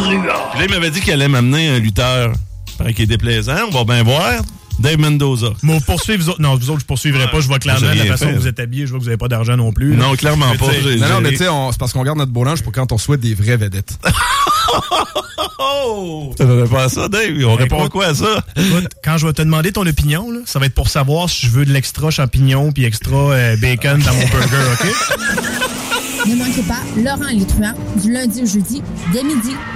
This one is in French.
truand. Puis là, il m'avait dit qu'elle allait m'amener un lutteur. Paraît qu'il est déplaisant. On va bien voir. Dave Mendoza. Mais poursuivre vous autres. Non, vous autres, je poursuivrai pas. Je vois clairement la façon que vous êtes habillés. Je vois que vous n'avez pas d'argent non plus. Non, clairement pas. Non, mais tu sais, c'est parce qu'on garde notre beau linge pour quand on souhaite des vraies vedettes. Ça ne pas à ça, Dave. On répond quoi à ça? Écoute, quand je vais te demander ton opinion, là, ça va être pour savoir si je veux de l'extra champignon puis extra bacon dans mon burger, OK? Ne manquez pas Laurent les truands du lundi au jeudi dès midi.